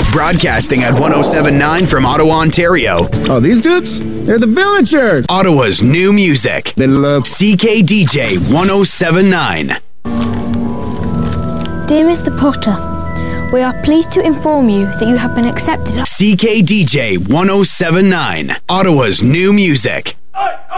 Broadcasting at 107.9 from Ottawa, Ontario. Oh, these dudes? They're the Villagers. Ottawa's new music. They love CKDJ 107.9. Dear Mr. Potter, we are pleased to inform you that you have been accepted. CKDJ 107.9. Ottawa's new music.